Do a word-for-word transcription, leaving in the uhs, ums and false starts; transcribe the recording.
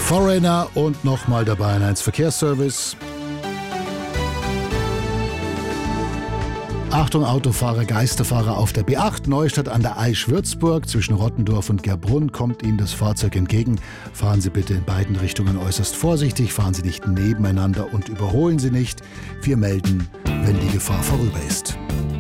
Foreigner und nochmal der Bayern eins Verkehrsservice. Achtung, Autofahrer, Geisterfahrer auf der B acht, Neustadt an der Aisch-Würzburg. Zwischen Rottendorf und Gerbrunn kommt Ihnen das Fahrzeug entgegen. Fahren Sie bitte in beiden Richtungen äußerst vorsichtig, fahren Sie nicht nebeneinander und überholen Sie nicht. Wir melden, wenn die Gefahr vorüber ist.